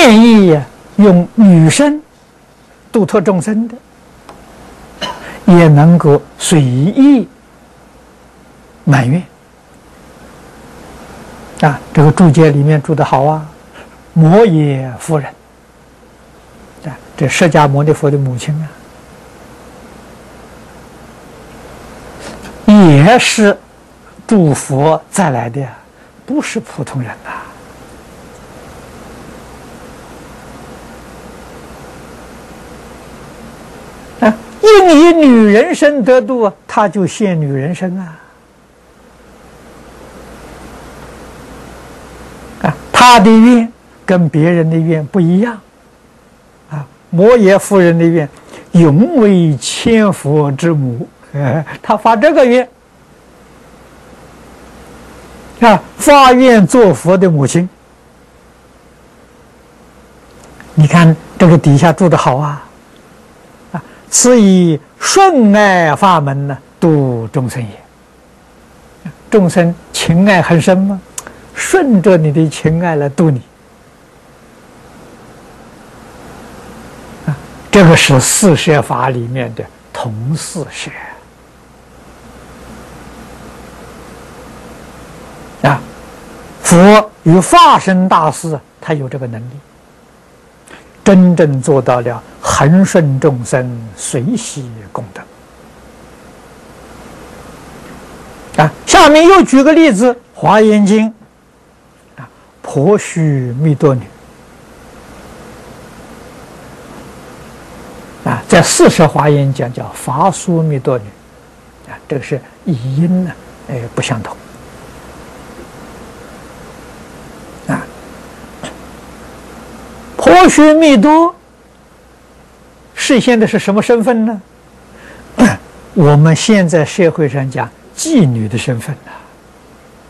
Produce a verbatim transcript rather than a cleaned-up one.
愿意用女身度脱众生的，也能够随意满愿。啊，这个注解里面注得好啊，摩耶夫人，啊，这释迦牟尼佛的母亲啊，也是诸佛再来的，不是普通人呐。啊，应以女人身得度啊，他就现女人身啊。啊，他的愿跟别人的愿不一样。啊，摩耶夫人的愿，永为千佛之母。呃，他发这个愿。啊，发愿做佛的母亲。你看这个底下注的好啊。啊，此以顺爱法门呢，度众生也。众生情爱很深吗？顺着你的情爱来度你。啊，这个是四摄法里面的同四摄。啊，佛与化身大士，他有这个能力，真正做到了恒顺众生，随喜功德。啊，下面又举个例子，《华严经》啊，婆须弥多女啊，在四摄华严讲叫法苏弥多女啊，这个是译音呢，哎，不相同。婆须弥多实现的是什么身份呢？我们现在社会上讲妓女的身份呢、啊？